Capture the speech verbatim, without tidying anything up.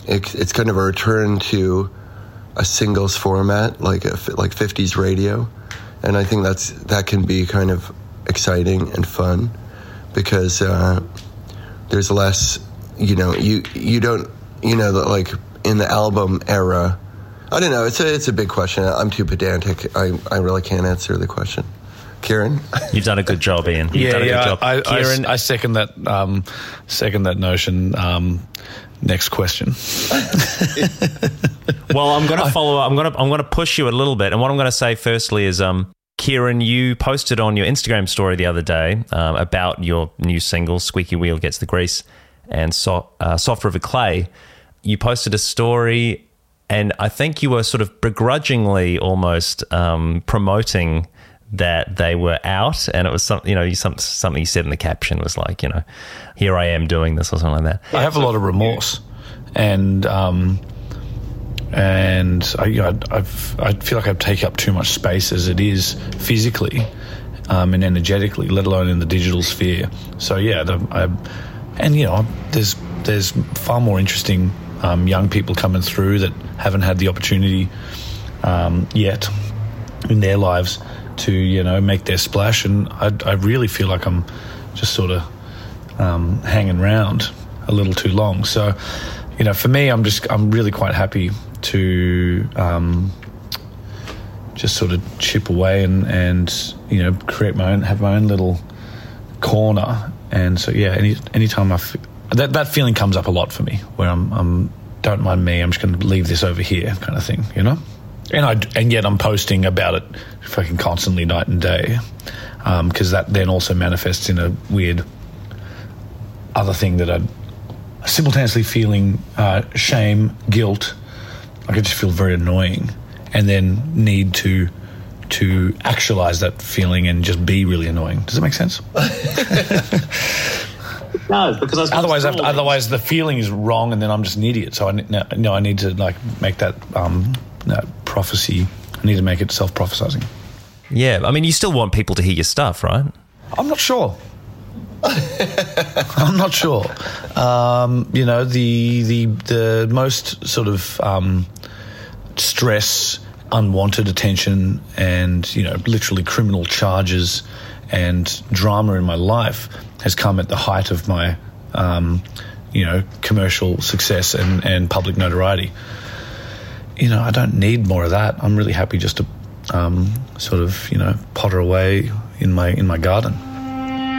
it, it's kind of a return to a singles format, like a, like fifties radio, and I think that's that can be kind of exciting and fun because uh, there's less, you know, you you don't, you know, like in the album era. I don't know. It's a it's a big question. I'm too pedantic. I I really can't answer the question. Kieran, you've done a good job, Ian. You've yeah, done a yeah. good job. I, Kieran, I, I second that. Um, second that notion. Um, next question. Well, I'm going to follow up. I'm going to I'm going to push you a little bit, and what I'm going to say firstly is, um, Kieran, you posted on your Instagram story the other day um, about your new single, "Squeaky Wheel Gets the Grease," and so, uh, "Soft River Clay." You posted a story, and I think you were sort of begrudgingly almost um, promoting that they were out, and it was something, you know, you, some, something you said in the caption was like, you know, here I am doing this or something like that. I have a lot of remorse, and um, and I, you know, I've, I feel like I take up too much space as it is physically um, and energetically, let alone in the digital sphere. So yeah, the, I, and you know, there's there's far more interesting um, young people coming through that haven't had the opportunity um, yet in their lives to, you know, make their splash, and I, I really feel like I'm just sort of um, hanging around a little too long. So, you know, for me, I'm just I'm really quite happy to um, just sort of chip away and, and you know, create my own, have my own little corner. And so, yeah, any anytime I f- that that feeling comes up a lot for me, where I'm I'm don't mind me, I'm just going to leave this over here, kind of thing, you know. And I and yet I'm posting about it fucking constantly, night and day, because um, that then also manifests in a weird other thing that I'm simultaneously feeling uh, shame, guilt. Like I just feel very annoying, and then need to to actualize that feeling and just be really annoying. Does that make sense? No, because I was otherwise, I've, otherwise the feeling is wrong, and then I'm just an idiot. So I no, I need to like make that. Um, that prophecy, I need to make it self-prophesizing. Yeah, I mean, you still want people to hear your stuff, right? I'm not sure. I'm not sure. Um, you know, the the the most sort of um, stress, unwanted attention, and, you know, literally criminal charges and drama in my life has come at the height of my, um, you know, commercial success and, and public notoriety. You know, I don't need more of that. I'm really happy just to um, sort of, you know, potter away in my in my garden.